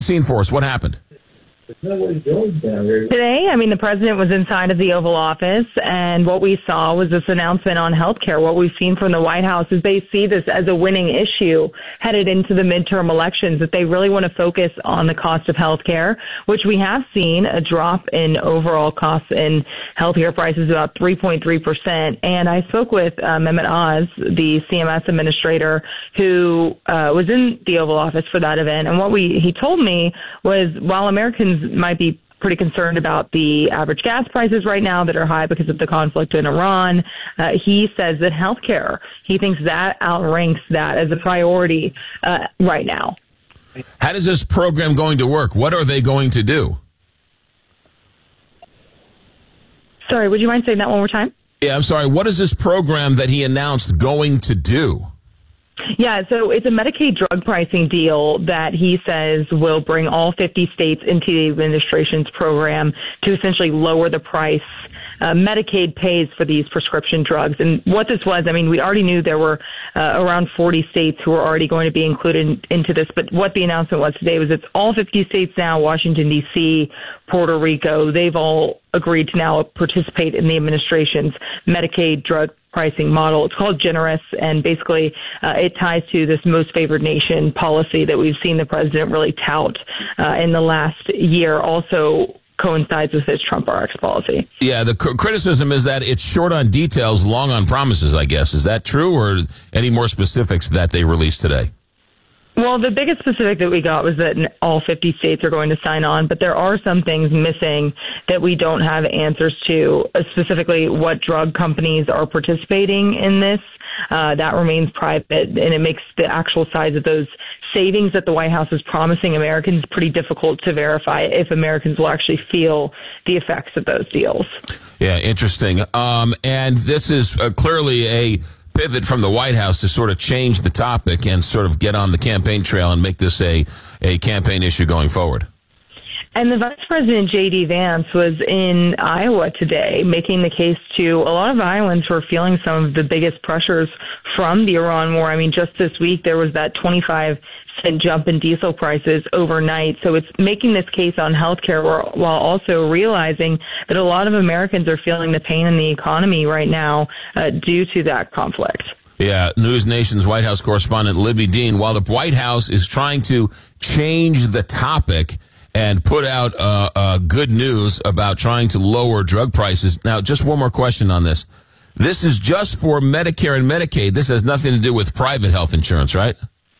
scene for us. What happened? Today, the president was inside of the Oval Office, and what we saw was this announcement on healthcare. What we've seen from the White House is they see this as a winning issue headed into the midterm elections, that they really want to focus on the cost of healthcare, which we have seen a drop in overall costs in healthcare prices, about 3.3%. And I spoke with Mehmet Oz, the CMS administrator, who was in the Oval Office for that event. And what he told me was, while Americans might be pretty concerned about the average gas prices right now that are high because of the conflict in Iran, he says that healthcare, he thinks that outranks that as a priority right now. How is this program going to work? What are they going to do? Sorry, would you mind saying that one more time? Yeah, I'm sorry. What is this program that he announced going to do? Yeah, so it's a Medicaid drug pricing deal that he says will bring all 50 states into the administration's program to essentially lower the price Medicaid pays for these prescription drugs. And what this was, we already knew there were around 40 states who were already going to be included into this. But what the announcement was today was it's all 50 states now, Washington, D.C., Puerto Rico. They've all agreed to now participate in the administration's Medicaid drug pricing model. It's called Generous, and basically it ties to this most favored nation policy that we've seen the president really tout in the last year. Also coincides with his Trump RX policy. Yeah, the criticism is that it's short on details, long on promises, I guess. Is that true, or any more specifics that they released today? Well, the biggest specific that we got was that all 50 states are going to sign on, but there are some things missing that we don't have answers to, specifically what drug companies are participating in this. That remains private, and it makes the actual size of those savings that the White House is promising Americans pretty difficult to verify if Americans will actually feel the effects of those deals. Yeah, interesting. And this is clearly a pivot from the White House to sort of change the topic and sort of get on the campaign trail and make this a campaign issue going forward. And the Vice President, J.D. Vance, was in Iowa today making the case to a lot of Iowans who are feeling some of the biggest pressures from the Iran war. Just this week there was that 25-cent jump in diesel prices overnight. So it's making this case on healthcare while also realizing that a lot of Americans are feeling the pain in the economy right now due to that conflict. Yeah, News Nation's White House correspondent Libby Dean. While the White House is trying to change the topic and put out good news about trying to lower drug prices. Now, just one more question on this. This is just for Medicare and Medicaid. This has nothing to do with private health insurance, right?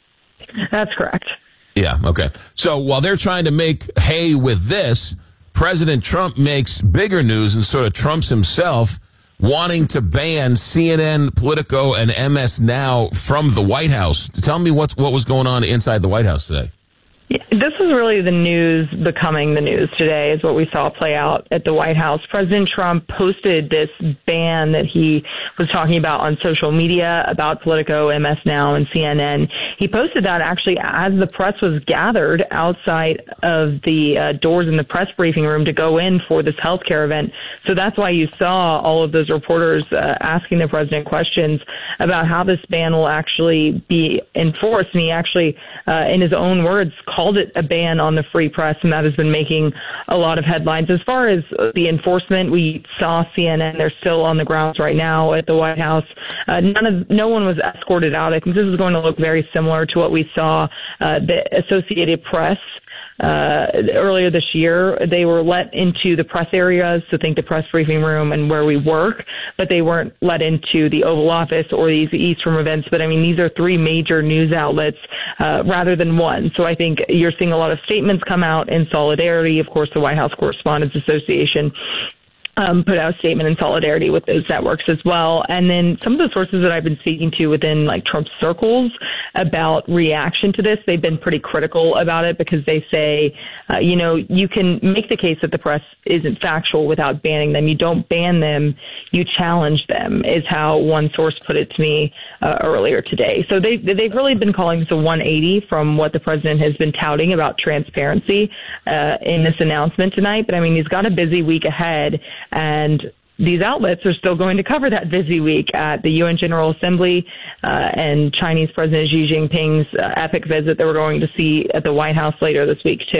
That's correct. Yeah, okay. So while they're trying to make hay with this, President Trump makes bigger news and sort of trumps himself, wanting to ban CNN, Politico, and MS Now from the White House. Tell me what was going on inside the White House today. This was really the news becoming the news today, is what we saw play out at the White House. President Trump posted this ban that he was talking about on social media about Politico, MS Now, and CNN. He posted that actually as the press was gathered outside of the doors in the press briefing room to go in for this healthcare event. So that's why you saw all of those reporters asking the president questions about how this ban will actually be enforced. And he actually, in his own words, called it a ban on the free press, and that has been making a lot of headlines. As far as the enforcement, we saw CNN. They're still on the grounds right now at the White House. No one was escorted out. I think this is going to look very similar to what we saw the Associated Press earlier this year. They were let into the press areas, so think the press briefing room and where we work, but they weren't let into the Oval Office or these East Room events. But these are three major news outlets rather than one. So I think you're seeing a lot of statements come out in solidarity. Of course, the White House Correspondents Association put out a statement in solidarity with those networks as well. And then some of the sources that I've been speaking to within Trump circles about reaction to this, they've been pretty critical about it because they say, you can make the case that the press isn't factual without banning them. You don't ban them, you challenge them, is how one source put it to me earlier today. So they've really been calling this a 180 from what the president has been touting about transparency in this announcement tonight. But he's got a busy week ahead. And these outlets are still going to cover that busy week at the UN General Assembly and Chinese President Xi Jinping's epic visit that we're going to see at the White House later this week, too.